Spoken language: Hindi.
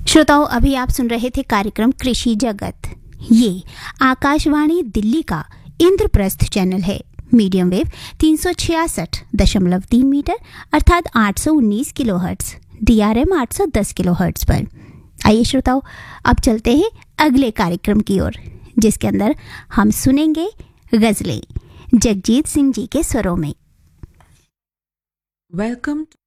श्रोताओं, अभी आप सुन रहे थे कार्यक्रम कृषि जगत। ये आकाशवाणी दिल्ली का इंद्रप्रस्थ चैनल है। मीडियम वेव 366.3 मीटर अर्थात 819 किलोहर्ट्ज, DRM 810 किलोहर्ट्ज पर। आइए श्रोताओं, अब चलते हैं अगले कार्यक्रम की ओर, जिसके अंदर हम सुनेंगे गजलें जगजीत सिंह जी के स्वरों में। वेलकम